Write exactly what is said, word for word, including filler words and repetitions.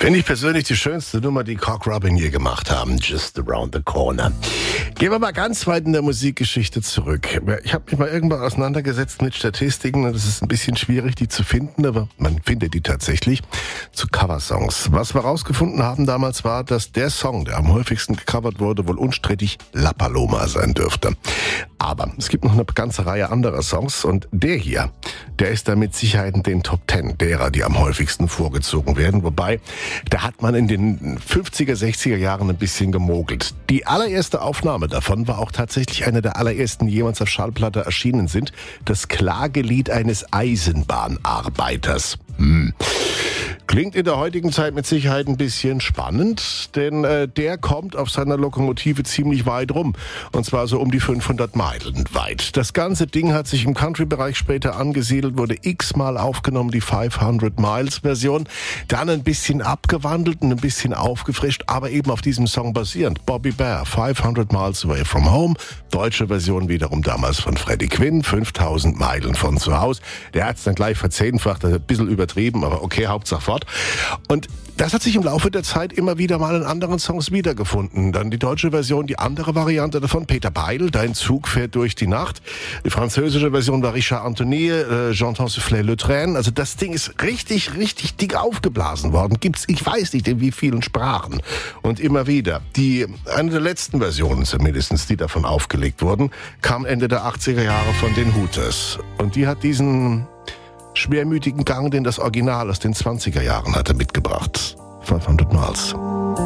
Finde ich persönlich die schönste Nummer, die Cock Robin je gemacht haben. Just Around the Corner. Gehen wir mal ganz weit in der Musikgeschichte zurück. Ich habe mich mal irgendwann auseinandergesetzt mit Statistiken und es ist ein bisschen schwierig, die zu finden, aber man findet die tatsächlich zu Coversongs. Was wir rausgefunden haben damals war, dass der Song, der am häufigsten gecovert wurde, wohl unstrittig La Paloma sein dürfte. Aber es gibt noch eine ganze Reihe anderer Songs und der hier, der ist da mit Sicherheit in den Top Ten derer, die am häufigsten vorgezogen werden. Wobei, da hat man in den fünfziger, sechziger Jahren ein bisschen gemogelt. Die allererste Aufnahme davon war auch tatsächlich eine der allerersten, die jemals auf Schallplatte erschienen sind. Das Klagelied eines Eisenbahnarbeiters. Hm. Klingt in der heutigen Zeit mit Sicherheit ein bisschen spannend, denn äh, der kommt auf seiner Lokomotive ziemlich weit rum. Und zwar so um die fünfhundert Meilen weit. Das ganze Ding hat sich im Country-Bereich später angesiedelt, wurde x-mal aufgenommen, die fünfhundert Miles Version. Dann ein bisschen abgewandelt und ein bisschen aufgefrischt, aber eben auf diesem Song basierend. Bobby Bear, fünfhundert Miles Away from Home. Deutsche Version wiederum damals von Freddie Quinn, fünftausend Meilen von zu Hause. Der hat es dann gleich verzehnfacht, ein bisschen übertrieben, aber okay, Hauptsache fort. Und das hat sich im Laufe der Zeit immer wieder mal in anderen Songs wiedergefunden. Dann die deutsche Version, die andere Variante davon, Peter Beil, Dein Zug fährt durch die Nacht. Die französische Version war Richard Anthony, äh, J'entends souffler le train. Also das Ding ist richtig, richtig dick aufgeblasen worden. Gibt's, ich weiß nicht in wie vielen Sprachen. Und immer wieder. Die, eine der letzten Versionen zumindest, die davon aufgelegt wurden, kam Ende der achtziger Jahre von den Hooters. Und die hat diesen schwermütigen Gang, den das Original aus den zwanziger Jahren hatte, mitgebracht. fünfhundert Miles.